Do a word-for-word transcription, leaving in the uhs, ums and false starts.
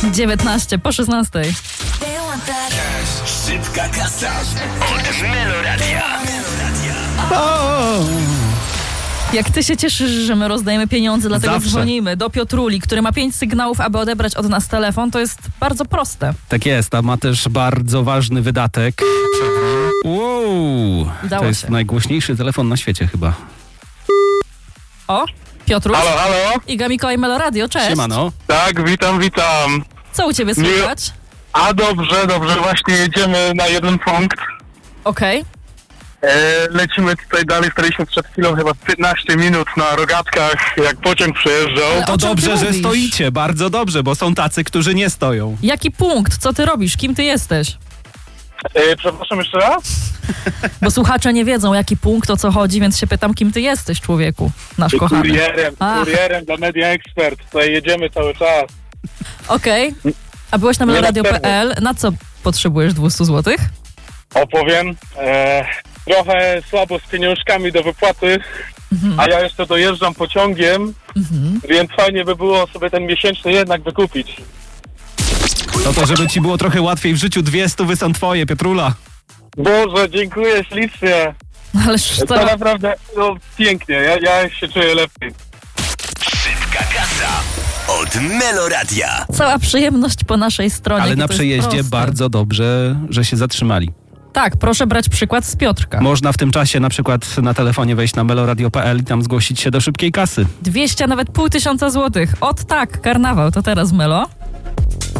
dziewiętnaście po szesnastej. Szybka kasa od Meloradia. Jak ty się cieszysz, że my rozdajemy pieniądze, dlatego Zawsze. dzwonimy do Piotruli, który ma pięć sygnałów, aby odebrać od nas telefon. To jest bardzo proste. Tak jest, a ma też bardzo ważny wydatek. Wow, Udało to jest się. najgłośniejszy telefon na świecie chyba. O, Piotruś. Halo, halo? Iga Mikołaj Meloradio, cześć. Siemano. Tak, witam, witam. Co u ciebie słychać? A dobrze, dobrze, właśnie jedziemy na jeden punkt. Okej. E, lecimy tutaj dalej, staliśmy przed chwilą chyba piętnaście minut na rogatkach, jak pociąg przejeżdżał. Ale To o czym dobrze, ty że mówisz? stoicie, bardzo dobrze, bo są tacy, którzy nie stoją. Jaki punkt? Co ty robisz? Kim ty jesteś? E, przepraszam jeszcze raz? Bo słuchacze nie wiedzą, jaki punkt, o co chodzi, więc się pytam, kim ty jesteś, człowieku, nasz kochany. Kurierem, Ach. kurierem dla Media Expert. Tutaj jedziemy cały czas. Okej. A byłeś na meloradio kropka pe el. Na co potrzebujesz dwieście złotych? Opowiem. E, trochę słabo z pieniążkami do wypłaty, Mhm. a ja jeszcze dojeżdżam pociągiem, Mhm. więc fajnie by było sobie ten miesięczny jednak wykupić. No to, żeby ci było trochę łatwiej w życiu, dwie stówy są twoje, Piotrula. Boże, dziękuję ślicznie. Ależ To co? naprawdę no, pięknie, ja, ja się czuję lepiej. Szybka kasa od Meloradia. Cała przyjemność po naszej stronie. Ale jakie na to jest przejeździe proste. bardzo dobrze, że się zatrzymali. Tak, proszę brać przykład z Piotrka. Można w tym czasie na przykład na telefonie wejść na meloradio kropka pe el i tam zgłosić się do szybkiej kasy. dwieście, a nawet pół tysiąca złotych. Ot tak, karnawał, to teraz Melo.